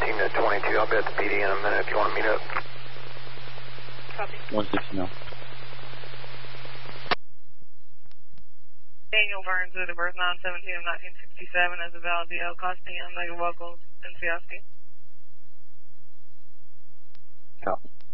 17 to 22. I'll be at the PD in a minute if you want to meet up. Copy. 160 now. Daniel Burns with a birth 9/17 of 1967 as a valid DL costing Omega Vocals in Fiasco. Copy.